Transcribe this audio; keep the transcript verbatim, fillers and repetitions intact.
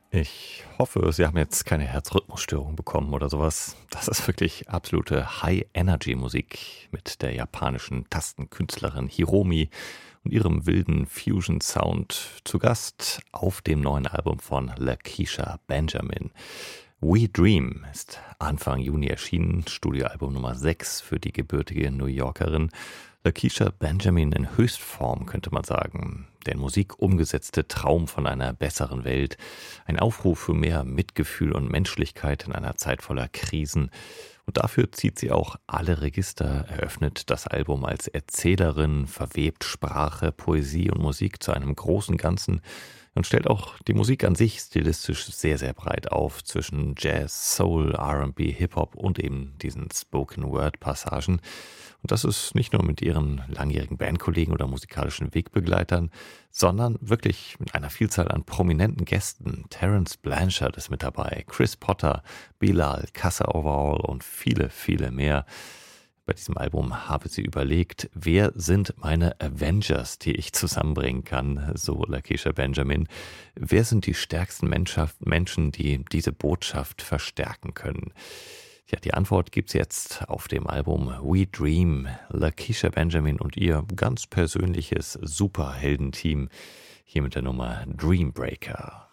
Ich hoffe, Sie haben jetzt keine Herzrhythmusstörung bekommen oder sowas. Das ist wirklich absolute High-Energy-Musik mit der japanischen Tastenkünstlerin Hiromi und ihrem wilden Fusion-Sound zu Gast auf dem neuen Album von Lakeisha Benjamin. We Dream ist Anfang Juni erschienen, Studioalbum Nummer sechs für die gebürtige New Yorkerin. Lakeisha Benjamin in Höchstform, könnte man sagen. Der in Musik umgesetzte Traum von einer besseren Welt. Ein Aufruf für mehr Mitgefühl und Menschlichkeit in einer Zeit voller Krisen. Und dafür zieht sie auch alle Register, eröffnet das Album als Erzählerin, verwebt Sprache, Poesie und Musik zu einem großen Ganzen und stellt auch die Musik an sich stilistisch sehr, sehr breit auf zwischen Jazz, Soul, R und B, Hip-Hop und eben diesen Spoken-Word-Passagen. Und das ist nicht nur mit ihren langjährigen Bandkollegen oder musikalischen Wegbegleitern, sondern wirklich mit einer Vielzahl an prominenten Gästen. Terence Blanchard ist mit dabei, Chris Potter, Bilal, Kassa Overall und viele, viele mehr. Bei diesem Album habe sie überlegt, wer sind meine Avengers, die ich zusammenbringen kann, so Lakeisha Benjamin. Wer sind die stärksten Menschhaft, Menschen, die diese Botschaft verstärken können? Ja, die Antwort gibt's jetzt auf dem Album We Dream. Lakeisha Benjamin und ihr ganz persönliches Superheldenteam hier mit der Nummer Dreambreaker.